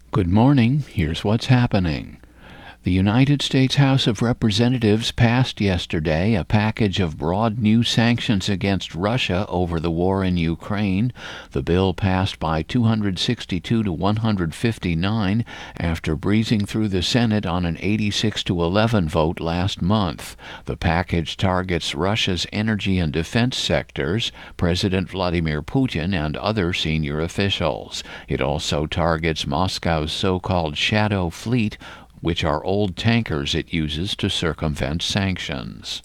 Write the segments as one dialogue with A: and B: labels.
A: Good morning. Here's what's happening. The United States House of Representatives passed yesterday a package of broad new sanctions against Russia over the war in Ukraine. The bill passed by 262 to 159 after breezing through the Senate on an 86 to 11 vote last month. The package targets Russia's energy and defense sectors, President Vladimir Putin, and other senior officials. It also targets Moscow's so-called shadow fleet, which are old tankers it uses to circumvent sanctions.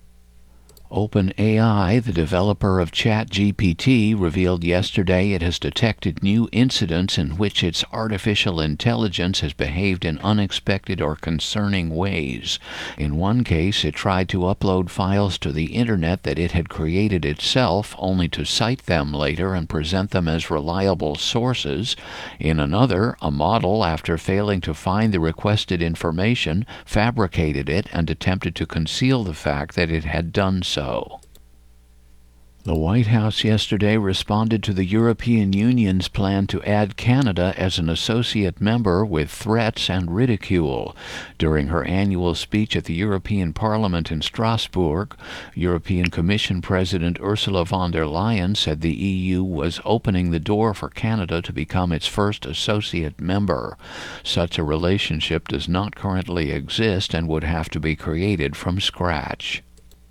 A: OpenAI, the developer of ChatGPT, revealed yesterday it has detected new incidents in which its artificial intelligence has behaved in unexpected or concerning ways. In one case, it tried to upload files to the Internet that it had created itself, only to cite them later and present them as reliable sources. In another, a model, after failing to find the requested information, fabricated it and attempted to conceal the fact that it had done so. The White House yesterday responded to the European Union's plan to add Canada as an associate member with threats and ridicule. During her annual speech at the European Parliament in Strasbourg, European Commission President Ursula von der Leyen said the EU was opening the door for Canada to become its first associate member. Such a relationship does not currently exist and would have to be created from scratch.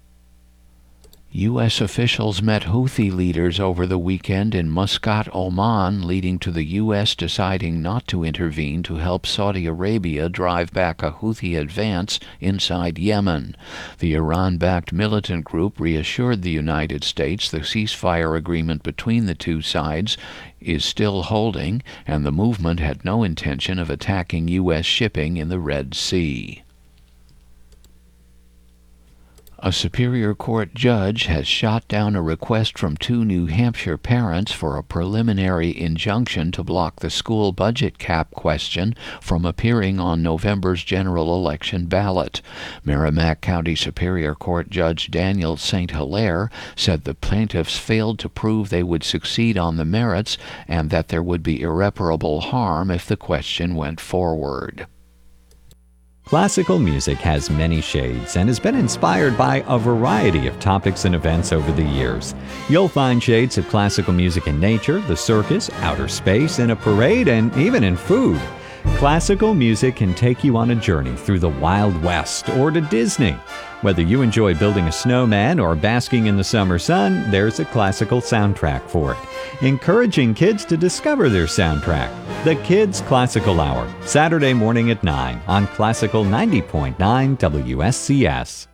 A: U.S. officials met Houthi leaders over the weekend in Muscat, Oman, leading to the U.S. deciding not to intervene to help Saudi Arabia drive back a Houthi advance inside Yemen. The Iran-backed militant group reassured the United States the ceasefire agreement between the two sides is still holding, and the movement had no intention of attacking U.S. shipping in the Red Sea. A Superior Court judge has shot down a request from two New Hampshire parents for a preliminary injunction to block the school budget cap question from appearing on November's general election ballot. Merrimack County Superior Court Judge Daniel St. Hilaire said the plaintiffs failed to prove they would succeed on the merits and that there would be irreparable harm if the question went forward.
B: Classical music has many shades and has been inspired by a variety of topics and events over the years. You'll find shades of classical music in nature, the circus, outer space, in a parade, and even in food. Classical music can take you on a journey through the Wild West or to Disney. Whether you enjoy building a snowman or basking in the summer sun, there's a classical soundtrack for it. Encouraging kids to discover their soundtrack. The Kids Classical Hour, Saturday morning at 9 on Classical 90.9 WSCS.